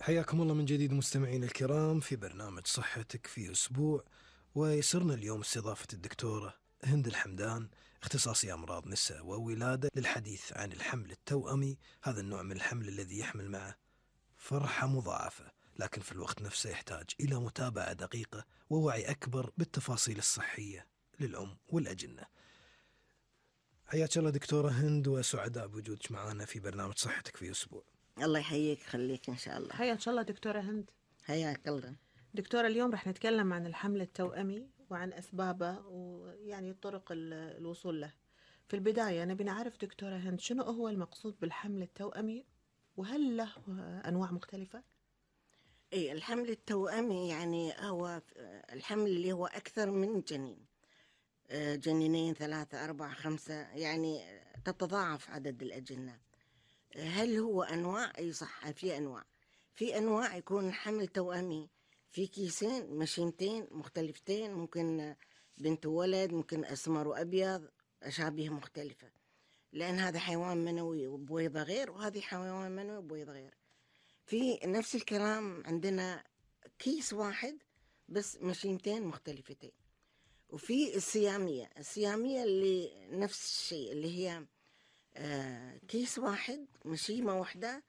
حياكم الله من جديد مستمعين الكرام في برنامج صحتك في أسبوع. ويسرنا اليوم استضافة الدكتورة هند الحمدان، اختصاصي أمراض نساء وولادة، للحديث عن الحمل التوأمي. هذا النوع من الحمل الذي يحمل معه فرحة مضاعفة، لكن في الوقت نفسه يحتاج إلى متابعة دقيقة ووعي أكبر بالتفاصيل الصحية للأم والأجنة. حياك الله دكتورة هند، وسعداء بوجودك معنا في برنامج صحتك في أسبوع. الله يحييك خليك إن شاء الله. حياك الله دكتورة هند. حياك الله دكتورة، اليوم رح نتكلم عن الحمل التوأمي وعن أسبابه ويعني طرق الوصول له. في البداية نبي نعرف دكتورة هند شنو هو المقصود بالحمل التوأمي، وهل له أنواع مختلفة؟ إيه الحمل التوأمي يعني هو الحمل اللي هو أكثر من جنين، جنينين 3 4 5، يعني تتضاعف عدد الأجنة. هل هو أنواع؟ أي صح، في أنواع يكون حمل توأمي في كيسين مشيمتين مختلفتين، ممكن بنت وولد، ممكن أسمر وأبيض، أشابه مختلفة، لأن هذا حيوان منوي وبويضة غير، وهذه حيوان منوي وبويضة غير. في نفس الكلام عندنا كيس واحد بس مشيمتين مختلفتين. وفي السيامية اللي نفس الشيء، اللي هي كيس واحد مشيمة واحدة،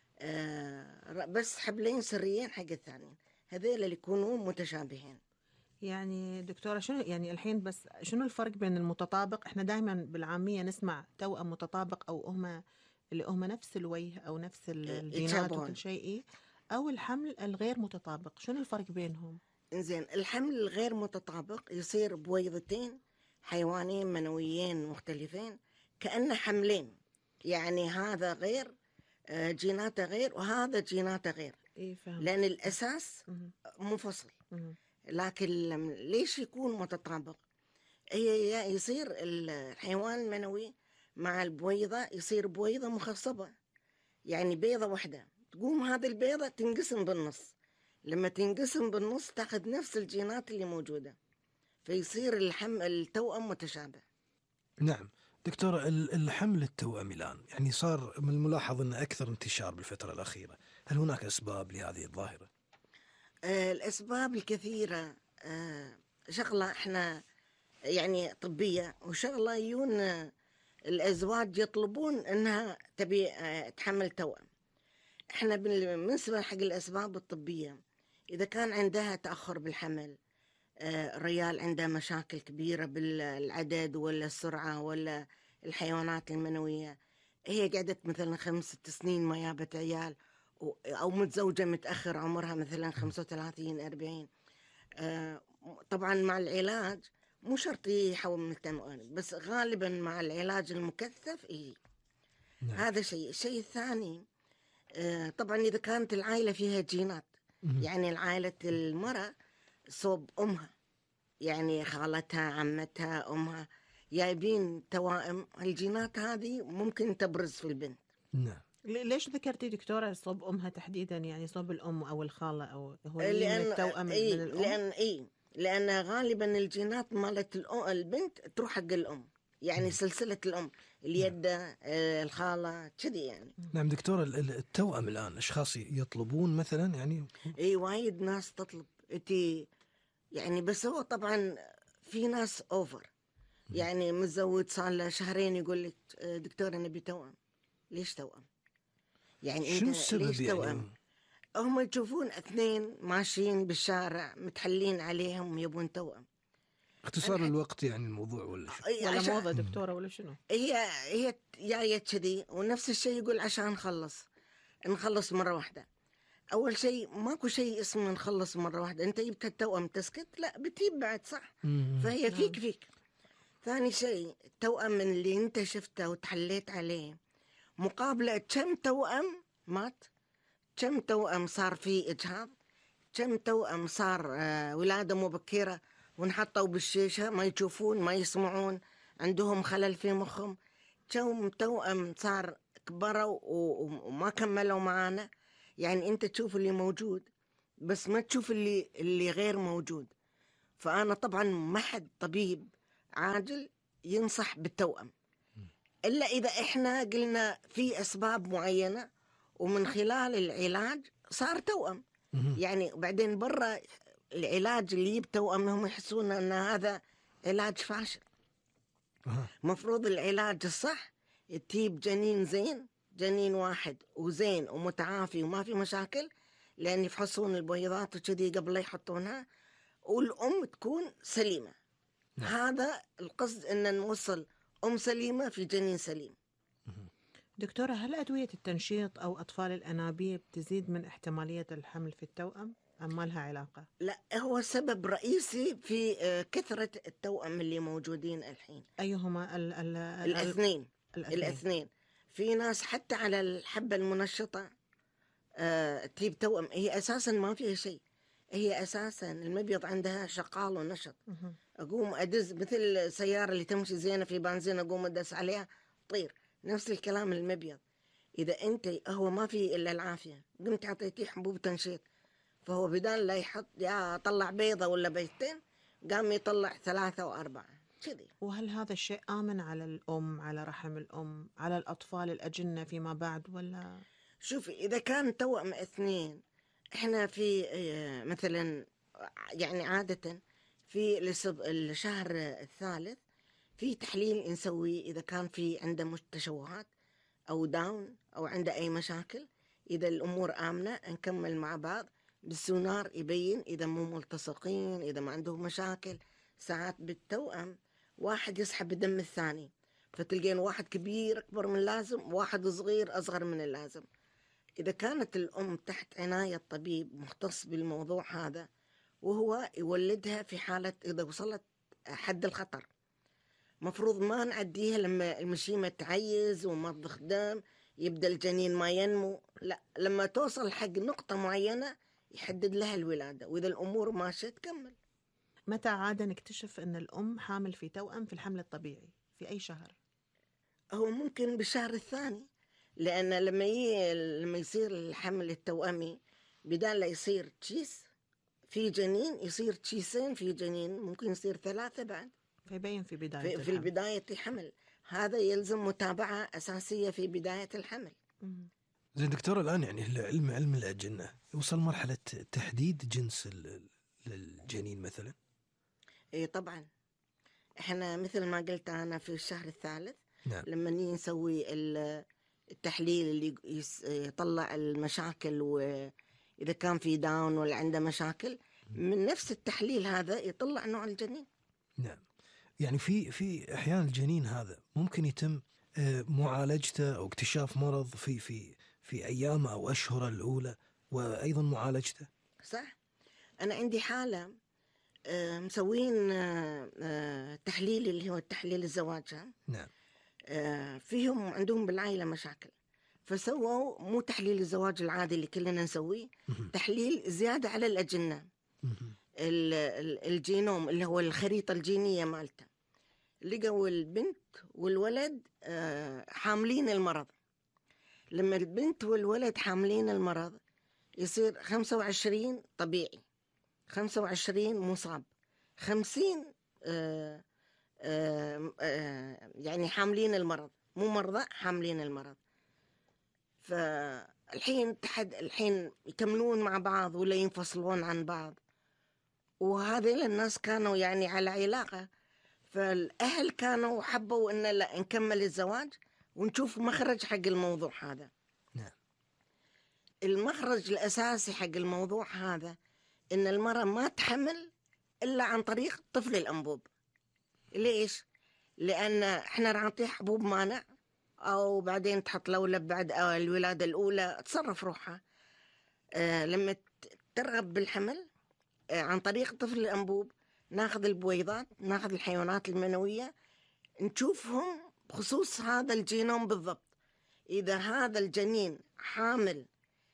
بس حبلين سريين حق الثانيين، هذيل اللي يكونوا متشابهين. يعني دكتورة شنو يعني الحين بس شنو الفرق بين المتطابق؟ احنا دائما بالعامية نسمع توأم متطابق، أو هم نفس الوجه أو نفس الجينات وكل شيء، أو الحمل الغير متطابق، شنو الفرق بينهم؟ إنزين، الحمل الغير متطابق يصير بويضتين حيوانين منويين مختلفين، كأنه حملين، يعني هذا غير جيناته غير وهذا جيناته غير. إيه فهم. لأن الأساس منفصل. لكن ليش يكون متطابق؟ هي يصير الحيوان المنوي مع البويضة يصير بويضة مخصبة، يعني بيضة واحدة، تقوم هذه البيضة تنقسم بالنص، لما تنقسم بالنص تأخذ نفس الجينات اللي موجودة، فيصير التوأم متشابه. نعم دكتورة، الحمل التوأمي الآن يعني صار من الملاحظ أنه أكثر انتشار بالفترة الأخيرة، هل هناك أسباب لهذه الظاهرة؟ الأسباب الكثيرة، شغلة إحنا يعني طبية، وشغلة يون الأزواج يطلبون أنها تبي تحمل توأم. إحنا بالنسبة حق الأسباب الطبية، إذا كان عندها تأخر بالحمل، الرجال عنده مشاكل كبيرة بالعدد ولا السرعة ولا الحيوانات المنوية، هي قعدت مثلا 5 6 سنين ما جابت عيال، أو متزوجة متأخر عمرها مثلا 35 40، طبعا مع العلاج مو شرط يحول من التوأم، بس غالبا مع العلاج المكثف نعم. هذا شيء. الشيء الثاني، طبعا إذا كانت العائلة فيها جينات، يعني العائلة المرأة صوب أمها، يعني خالتها عمتها أمها جايبين توائم، الجينات هذه ممكن تبرز في البنت. نعم. ليش ذكرتي دكتورة صوب أمها تحديدا، يعني صوب الأم أو الخالة، أو هو من التوأم من الأم؟ لأن غالبا الجينات مالت البنت تروح حق الأم، يعني سلسلة الأم، اليد، الخالة كذي يعني. نعم دكتورة، التوأم الآن أشخاص يطلبون مثلا يعني وايد ناس تطلب يعني، بس هو طبعا في ناس أوفر، يعني متزوج صار له شهرين يقول لك دكتورة نبي توأم. ليش توأم؟ يعني شنو انت السبب ليش يعني؟ توأم؟ هم يشوفون 2 ماشيين بالشارع متحلين عليهم يبون توأم. اختصار الوقت يعني الموضوع ولا شو؟ ولا موضة دكتورة ولا شنو؟ هي جاية كذي. ونفس الشيء يقول عشان نخلص مرة واحدة. أول شيء ماكو شيء اسمه نخلص مرة واحدة، أنت جبت التوأم تسكت؟ لا، بتجيب بعد، صح؟ فهي فيك. ثاني شيء، التوأم اللي أنت شفته وتحليت عليه مقابلة كم توأم مات، كم توأم صار فيه إجهاض، كم توأم صار ولادة مبكرة ونحطوا بالشيشة ما يشوفون ما يسمعون، عندهم خلل في مخهم، كم توأم صار كبروا وما كملوا معانا. يعني أنت تشوف اللي موجود بس ما تشوف اللي غير موجود. فأنا طبعا ما حد طبيب عاجل ينصح بالتوأم إلا إذا إحنا قلنا في أسباب معينة، ومن خلال العلاج صار توأم. يعني بعدين برا العلاج اللي يجيب توأم هم يحسون أن هذا علاج فاشل. مفروض العلاج الصح تجيب جنين زين، جنين واحد وزين ومتعافي وما في مشاكل، لأن يفحصون البويضات وكذي قبل لا يحطونها، والأم تكون سليمة. هذا القصد، أن نوصل أم سليمة في جنين سليم. دكتورة، هل أدوية التنشيط أو أطفال الأنابيب تزيد من احتمالية الحمل في التوأم أم ما لها علاقة؟ لا، هو سبب رئيسي في كثرة التوأم اللي موجودين الحين. أيهما؟ الاثنين. في ناس حتى على الحبة المنشطة تجيب توأم، هي أساسا ما فيها شيء، هي أساسا المبيض عندها شغال ونشط. أقوم أدز مثل السيارة اللي تمشي زينة في بنزين، أقوم أدس عليها طير. نفس الكلام المبيض، إذا أنت هو ما في إلا العافية، قمت أعطيتيه حبوب تنشيط، فهو بدال لا يحط يا طلع بيضة ولا بيضتين، قام يطلع 3 و4 كذي. وهل هذا الشيء آمن على الأم، على رحم الأم، على الأطفال الأجنة فيما بعد ولا؟ شوفي، إذا كان توأم اثنين، إحنا في مثلا يعني عادة في الشهر الثالث في تحليل نسويه إذا كان في عنده تشوهات أو داون أو عنده أي مشاكل. إذا الأمور آمنة نكمل مع بعض بالسونار، يبين إذا مو ملتصقين، إذا ما عندهم مشاكل. ساعات بالتوأم واحد يسحب دم الثاني، فتلقين واحد كبير أكبر من اللازم، واحد صغير أصغر من اللازم. إذا كانت الأم تحت عناية طبيب مختص بالموضوع هذا، وهو يولدها في حالة إذا وصلت حد الخطر، مفروض ما نعديها لما المشيمة تعيز وما تضخ دم يبدأ الجنين ما ينمو. لا، لما توصل حق نقطة معينة يحدد لها الولادة، وإذا الأمور ماشية تكمل. متى عادة نكتشف أن الأم حامل في توأم في الحمل الطبيعي؟ في أي شهر؟ هو ممكن بالشهر الثاني، لأن لما يصير الحمل التوأمي بدال لا يصير تشيس في جنين، يصير تشيسين في جنين، ممكن يصير 3 بعد، فيبين في بداية في بداية الحمل. هذا يلزم متابعة أساسية في بداية الحمل. زين دكتور، الآن يعني علم الأجنة وصل مرحلة تحديد جنس الجنين مثلا؟ إيه طبعا. إحنا مثل ما قلت أنا في الشهر الثالث، نعم. لما نسوي التحليل اللي يطلع المشاكل، وإذا كان في داون ولا عنده مشاكل، من نفس التحليل هذا يطلع نوع الجنين. نعم. يعني في أحيان الجنين هذا ممكن يتم معالجته أو اكتشاف مرض في أيام أو أشهر الأولى، وأيضا معالجته. صح. أنا عندي حالة مسوين تحليل اللي هو التحليل الزواج. نعم. فيهم عندهم بالعائلة مشاكل، فسووا مو تحليل الزواج العادي اللي كلنا نسويه، تحليل زيادة على الأجنة، الجينوم اللي هو الخريطة الجينية مالته. لقوا البنت والولد حاملين المرض. لما البنت والولد حاملين المرض يصير 25 طبيعي، 25 مصاب، 50 يعني حاملين المرض، مو مرضى حاملين المرض. فالحين الحين يكملون مع بعض ولا ينفصلون عن بعض، وهذه الناس كانوا يعني على علاقة، فالأهل كانوا حبوا إن لا نكمل الزواج ونشوف مخرج حق الموضوع هذا. نعم. المخرج الأساسي حق الموضوع هذا إن المرأة ما تحمل إلا عن طريق طفل الأنبوب. ليش؟ لأن إحنا نعطيه حبوب مانع، أو بعدين تحط لولب بعد الولادة الأولى تصرف روحها. لما ترغب بالحمل عن طريق طفل الأنبوب، ناخذ البويضات، ناخذ الحيوانات المنوية، نشوفهم بخصوص هذا الجينوم بالضبط. إذا هذا الجنين حامل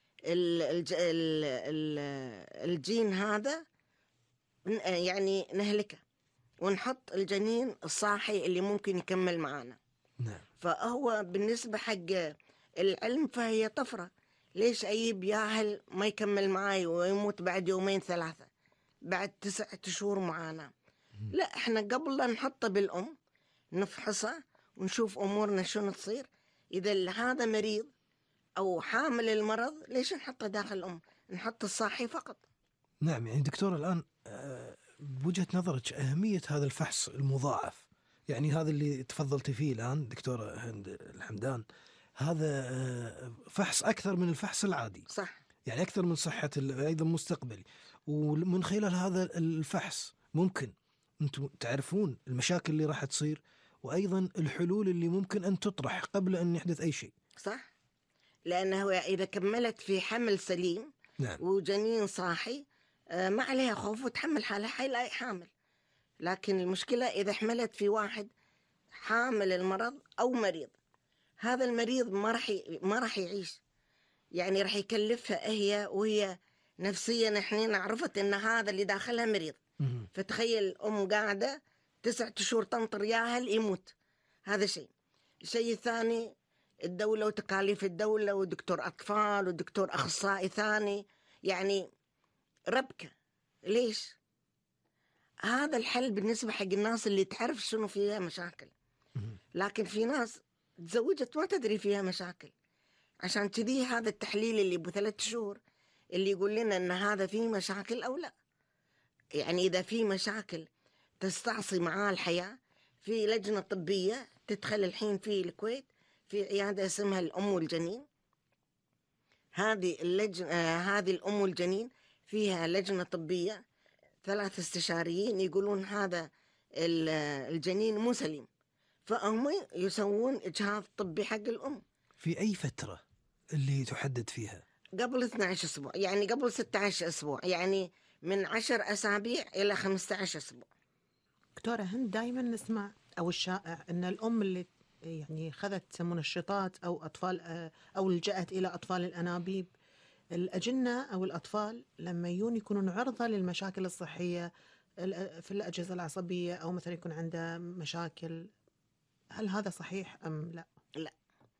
الجين هذا، يعني نهلكه ونحط الجنين الصاحي اللي ممكن يكمل معانا. نعم. فهو بالنسبة حق العلم فهي طفرة. ليش أجيب ياهل ما يكمل معاي ويموت بعد 2-3 بعد 9 شهور معانا؟ لا، احنا قبل لا نحطه بالأم نفحصه ونشوف أمورنا شنو تصير. إذا هذا مريض أو حامل المرض، ليش نحطه داخل الأم؟ نحط الصاحي فقط. نعم، يعني دكتور الآن بوجهة نظرك أهمية هذا الفحص المضاعف، يعني هذا اللي تفضلت فيه الآن دكتورة هند الحمدان، هذا فحص أكثر من الفحص العادي، صح. يعني أكثر من صحة أيضا مستقبلي، ومن خلال هذا الفحص ممكن أنتم تعرفون المشاكل اللي راح تصير، وأيضا الحلول اللي ممكن أن تطرح قبل أن يحدث أي شيء. صح، لأنه إذا كملت في حمل سليم نعم. وجنين صاحي ما عليها خوف وتحمل حالها حي حامل. لكن المشكلة إذا حملت في واحد حامل المرض أو مريض، هذا المريض ما راح يعيش، يعني راح يكلفها هي، وهي نفسيا احنا عرفت ان هذا اللي داخلها مريض. فتخيل الأم قاعدة 9 شهور تنطر ياهل يموت. هذا شيء. الشيء الثاني الدولة وتكاليف الدولة ودكتور أطفال ودكتور أخصائي ثاني، يعني ربكة. ليش؟ هذا الحل بالنسبة حق الناس اللي تعرف شنو فيها مشاكل، لكن في ناس تزوجت ما تدري فيها مشاكل. عشان كذي هذا التحليل اللي ب3 شهور اللي يقول لنا ان هذا فيه مشاكل او لا. يعني اذا في مشاكل تستعصي معاه الحياة، في لجنة طبية تدخل الحين في الكويت في عيادة اسمها الأم والجنين. هذه اللجنة هذه الأم والجنين فيها لجنة طبية 3 استشاريين يقولون هذا الجنين مو سليم، فهم يسوون إجهاض طبي حق الأم. في أي فترة اللي تحدد فيها؟ قبل 12 أسبوع، يعني قبل 16 أسبوع، يعني من 10 أسابيع إلى 15 أسبوع. دكتورة هند، دائما نسمع أو الشائع أن الأم اللي يعني خذت منشطات أو أطفال أو لجأت إلى أطفال الأنابيب، الأجنة أو الأطفال لما يكونون عرضة للمشاكل الصحية في الأجهزة العصبية، أو مثلا يكون عنده مشاكل، هل هذا صحيح أم لا؟ لا،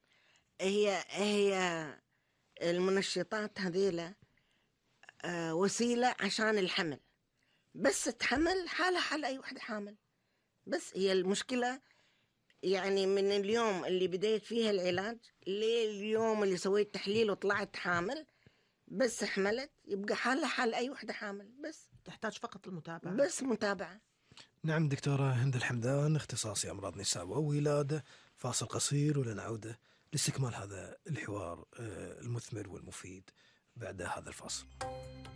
هي المنشطات هذيلا وسيلة عشان الحمل، بس تحمل حالها حال أي واحدة حامل. بس هي المشكلة يعني من اليوم اللي بديت فيها العلاج لليوم اللي سويت تحليل وطلعت حامل، بس حملت يبقى حالها حال أي واحدة حامل، بس تحتاج فقط المتابعة. بس متابعة. نعم دكتورة هند الحمدان، اختصاصي أمراض نساء وولادة. فاصل قصير ولنعود لاستكمال هذا الحوار المثمر والمفيد بعد هذا الفاصل.